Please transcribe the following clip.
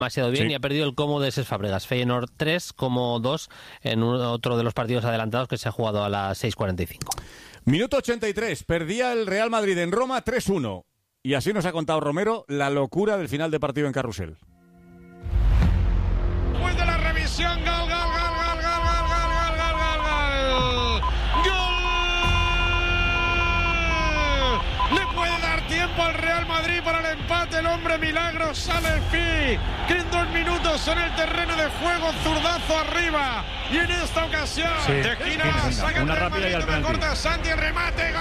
demasiado bien y ha perdido el Como de Cesc Fàbregas. Feyenoord 3, Como 2 en otro de los partidos adelantados que se ha jugado a las 6:45. Minuto 83, perdía el Real Madrid en Roma 3-1. Y así nos ha contado Romero la locura del final de partido en Carrusel. Después de la revisión, gol. Le puede dar tiempo al Real Madrid para el empate. El hombre milagro sale Pi, que en 2 minutos en el terreno de juego, zurdazo arriba. Y en esta ocasión, de esquina, saca el Real Madrid, corta Santi, remate.